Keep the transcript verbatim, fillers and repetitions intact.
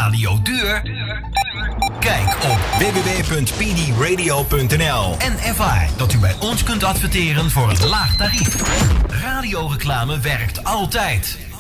radio duur? Kijk op w w w punt p d radio punt n l en ervaar dat u bij ons kunt adverteren voor een laag tarief. Radioreclame werkt altijd.